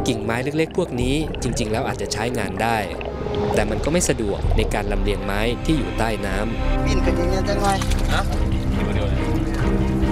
กิ่งไม้เล็กๆพวกนี้จริงๆแล้วอาจจะใช้งานได้ แต่มันก็ไม่สะดวกในการลำเลียงไม้ที่อยู่ใต้น้ำบินกันยังไงจังไงอยู่เดียว